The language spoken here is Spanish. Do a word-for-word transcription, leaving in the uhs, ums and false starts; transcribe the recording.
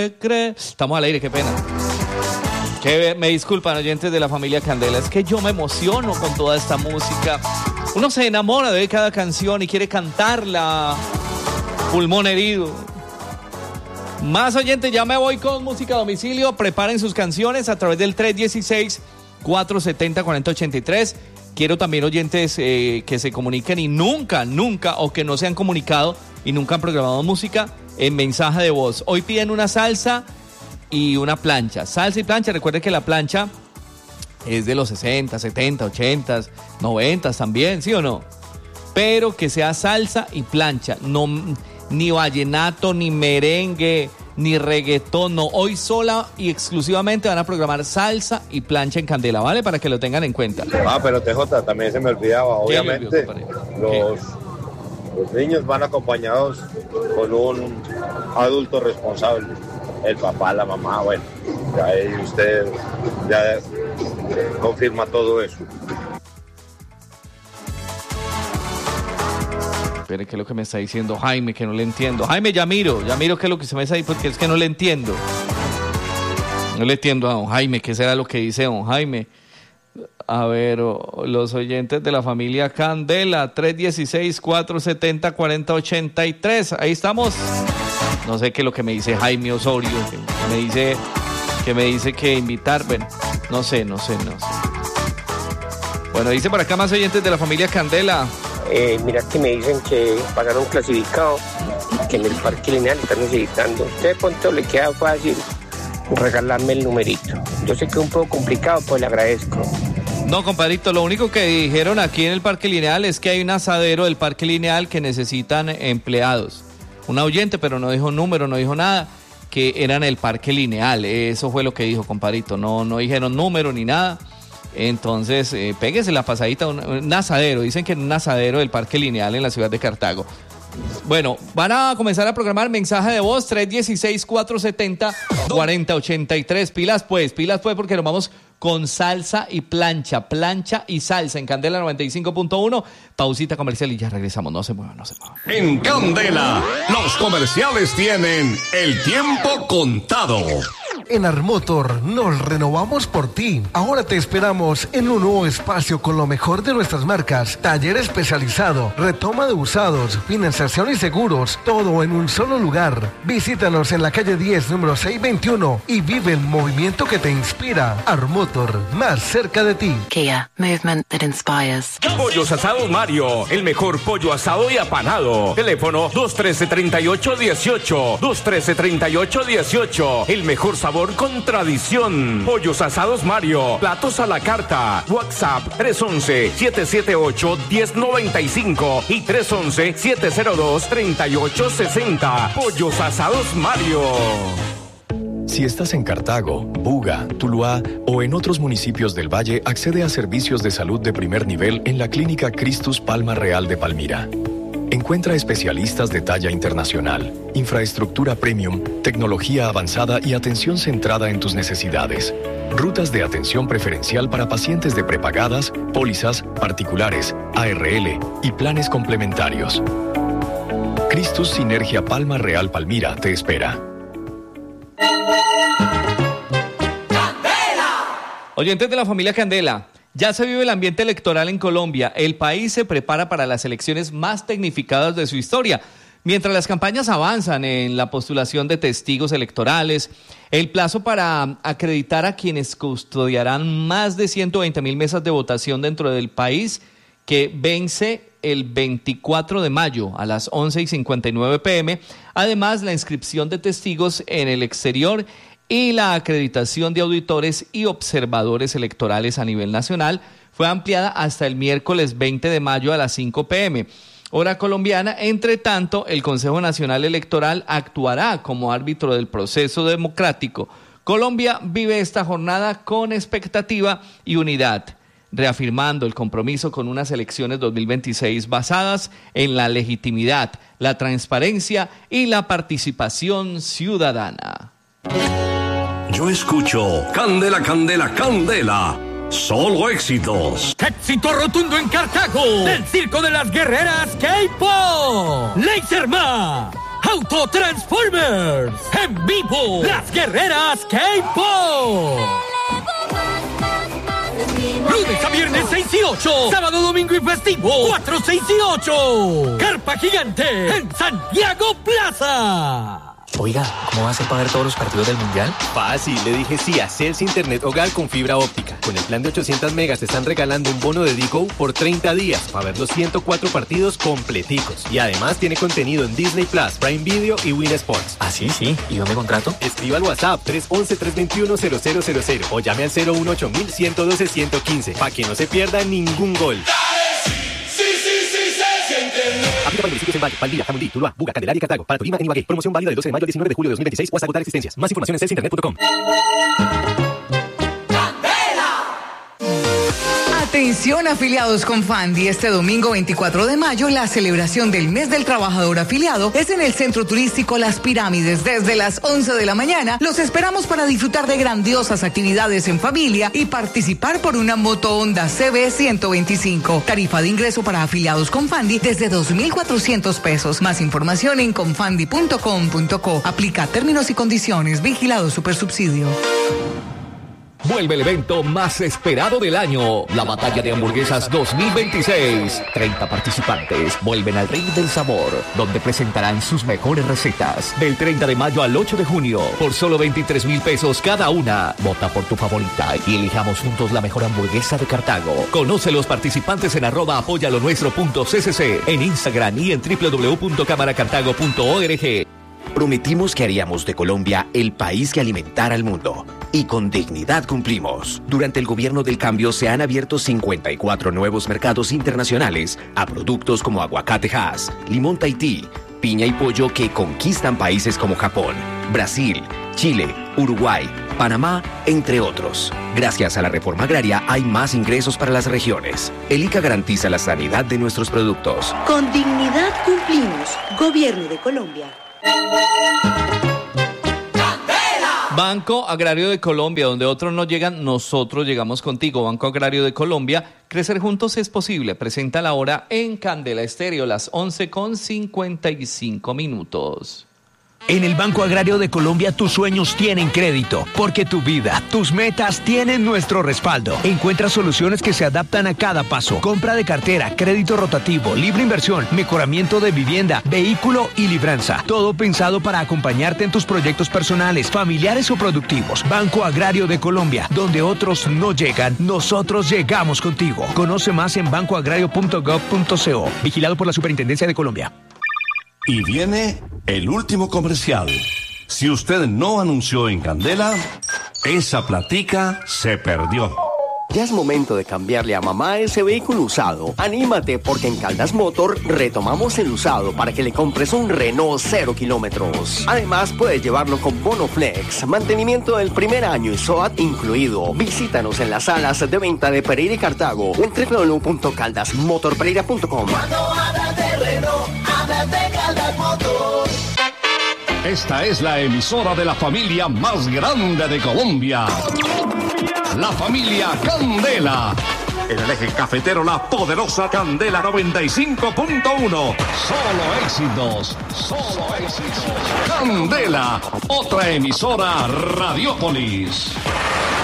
cree. Estamos al aire, qué pena. Que me disculpan, oyentes de la familia Candela, es que yo me emociono con toda esta música. Uno se enamora de cada canción y quiere cantarla. Pulmón herido. Más oyentes, ya me voy con música a domicilio. Preparen sus canciones a través del tres uno seis, cuatro siete cero, cuatro cero ocho tres. Quiero también oyentes eh, que se comuniquen y nunca, nunca, o que no se han comunicado y nunca han programado música en mensaje de voz. Hoy piden una salsa y una plancha. Salsa y plancha, recuerden que la plancha es de los sesenta, setenta, ochenta, noventa también, ¿sí o no? Pero que sea salsa y plancha, no, ni vallenato, ni merengue, ni reggaetón, no. Hoy sola y exclusivamente van a programar salsa y plancha en Candela, ¿vale? Para que lo tengan en cuenta. Ah, pero T J, también se me olvidaba, obviamente, los, los niños van acompañados con un adulto responsable, el papá, la mamá, bueno, ya ahí usted ya confirma todo eso. Espere, ¿qué es lo que me está diciendo Jaime? Que no le entiendo. Jaime, ya miro, ya miro qué es lo que se me está diciendo, porque es que no le entiendo. No le entiendo a don Jaime, ¿qué será lo que dice don Jaime? A ver, oh, los oyentes de la familia Candela, tres uno seis, cuatro siete cero, cuatro cero ocho tres. Ahí estamos. No sé qué es lo que me dice Jaime Osorio, que me dice que me dice que invitar, bueno, no sé, no sé, no sé. Bueno, dice por acá más oyentes de la familia Candela. Eh, mira que me dicen que pagaron clasificado, que en el parque lineal están necesitando. Usted de pronto le queda fácil regalarme el numerito. Yo sé que es un poco complicado, pues le agradezco. No, compadrito, lo único que dijeron aquí en el parque lineal es que hay un asadero del parque lineal que necesitan empleados. Un oyente, pero no dijo número, no dijo nada, que eran el parque lineal. Eso fue lo que dijo, compadrito. No, no dijeron número ni nada. Entonces, eh, péguese la pasadita, un, un asadero, dicen que en un asadero del Parque Lineal en la ciudad de Cartago. Bueno, van a comenzar a programar mensaje de voz, tres uno seis, cuatro siete cero, cuatro cero ocho tres. Pilas pues, pilas pues, porque nos vamos con salsa y plancha, plancha y salsa en Candela noventa y cinco punto uno. Pausita comercial y ya regresamos, no se muevan, no se muevan. En Candela, los comerciales tienen el tiempo contado. En Armotor nos renovamos por ti. Ahora te esperamos en un nuevo espacio con lo mejor de nuestras marcas. Taller especializado, retoma de usados, financiación y seguros. Todo en un solo lugar. Visítanos en la calle diez, número seiscientos veintiuno y vive el movimiento que te inspira. Armotor, más cerca de ti. Kia, movement that inspires. Pollos Asados Mario, el mejor pollo asado y apanado. Teléfono dos uno tres, tres ocho uno ocho, dos uno tres, tres ocho uno ocho. El mejor sabor con tradición. Pollos Asados Mario, platos a la carta. WhatsApp tres uno uno, siete siete ocho, uno cero nueve cinco y tres uno uno, siete cero dos, tres ocho seis cero. Pollos Asados Mario. Si estás en Cartago, Buga, Tuluá o en otros municipios del Valle, accede a servicios de salud de primer nivel en la Clínica Cristus Palma Real de Palmira. Encuentra especialistas de talla internacional, infraestructura premium, tecnología avanzada y atención centrada en tus necesidades. Rutas de atención preferencial para pacientes de prepagadas, pólizas, particulares, A R L y planes complementarios. Cristus Sinergia Palma Real Palmira te espera. Oyentes de la familia Candela, ya se vive el ambiente electoral en Colombia. El país se prepara para las elecciones más tecnificadas de su historia. Mientras las campañas avanzan en la postulación de testigos electorales, el plazo para acreditar a quienes custodiarán más de ciento veinte mil mesas de votación dentro del país, que vence el veinticuatro de mayo a las once y cincuenta y nueve pm. Además, la inscripción de testigos en el exterior y la acreditación de auditores y observadores electorales a nivel nacional fue ampliada hasta el miércoles veinte de mayo a las cinco pm, hora colombiana. Entre tanto, el Consejo Nacional Electoral actuará como árbitro del proceso democrático. Colombia vive esta jornada con expectativa y unidad, reafirmando el compromiso con unas elecciones dos mil veintiséis basadas en la legitimidad, la transparencia y la participación ciudadana. Yo escucho Candela, Candela, Candela. Solo éxitos. Éxito rotundo en Cartago. Del Circo de las Guerreras K-Pop. Laserma. Autotransformers. En vivo, las guerreras K-Pop. Lunes a viernes seis y ocho. Sábado, domingo y festivo cuatro, seis y ocho. Carpa Gigante en Santiago Plaza. Oiga, ¿cómo va a hacer para ver todos los partidos del Mundial? Fácil, le dije sí a Celsi Internet Hogar con fibra óptica. Con el plan de ochocientos megas te están regalando un bono de Digo por treinta días para ver los ciento cuatro partidos completicos. Y además tiene contenido en Disney Plus, Prime Video y Win Sports. ¿Ah, sí? Sí. ¿Y dónde contrato? Escriba al WhatsApp tres once, tres veintiuno, cero cero cero cero o llame al cero uno ocho mil, ciento doce, ciento quince para que no se pierda ningún gol. Aplica para municipios en Valle, Valdivia, Jamundí, Tuluá, Buga, Candelaria y Cartago. Para Tolima y Ibagué. Promoción válida del doce de mayo al diecinueve de julio de dos mil veintiséis o hasta agotar existencias. Más información en celsi internet punto com. Atención afiliados con Fandi, este domingo veinticuatro de mayo la celebración del mes del trabajador afiliado es en el Centro Turístico Las Pirámides desde las once de la mañana. Los esperamos para disfrutar de grandiosas actividades en familia y participar por una moto Honda C B ciento veinticinco. Tarifa de ingreso para afiliados con Fandi desde dos mil cuatrocientos pesos. Más información en confandi punto com punto co. Aplica términos y condiciones. Vigilado Supersubsidio. Vuelve el evento más esperado del año, la Batalla de Hamburguesas dos mil veintiséis. treinta participantes vuelven al ring del sabor, donde presentarán sus mejores recetas. Del treinta de mayo al ocho de junio, por solo veintitrés mil pesos cada una. Vota por tu favorita y elijamos juntos la mejor hamburguesa de Cartago. Conoce los participantes en arroba apoyalonuestro punto c c c, en Instagram y en w w w punto cámara cartago punto org. Prometimos que haríamos de Colombia el país que alimentara al mundo. Y con dignidad cumplimos. Durante el gobierno del cambio se han abierto cincuenta y cuatro nuevos mercados internacionales a productos como aguacate Hass, limón Tahití, piña y pollo que conquistan países como Japón, Brasil, Chile, Uruguay, Panamá, entre otros. Gracias a la reforma agraria hay más ingresos para las regiones. El I C A garantiza la sanidad de nuestros productos. Con dignidad cumplimos. Gobierno de Colombia. Banco Agrario de Colombia, donde otros no llegan, nosotros llegamos contigo. Banco Agrario de Colombia, crecer juntos es posible. Presenta la hora en Candela Estéreo, las once con cincuenta y cinco minutos. En el Banco Agrario de Colombia tus sueños tienen crédito, porque tu vida, tus metas tienen nuestro respaldo. Encuentra soluciones que se adaptan a cada paso. Compra de cartera, crédito rotativo, libre inversión, mejoramiento de vivienda, vehículo y libranza. Todo pensado para acompañarte en tus proyectos personales, familiares o productivos. Banco Agrario de Colombia, donde otros no llegan, nosotros llegamos contigo. Conoce más en banco agrario punto gov punto co. Vigilado por la Superintendencia de Colombia. Y viene el último comercial. Si usted no anunció en Candela, esa platica se perdió. Ya es momento de cambiarle a mamá ese vehículo usado. Anímate porque en Caldas Motor retomamos el usado para que le compres un Renault cero kilómetros. Además puedes llevarlo con bono flex, mantenimiento del primer año y S O A T incluido. Visítanos en las salas de venta de Pereira y Cartago o en w w w punto caldas motor pereira punto com. Cuando hablas de Renault, hablas de Caldas Motor. Esta es la emisora de la familia más grande de Colombia. La familia Candela. En el eje cafetero, la poderosa Candela noventa y cinco punto uno. Solo éxitos, solo éxitos. Candela, otra emisora Radiopolis.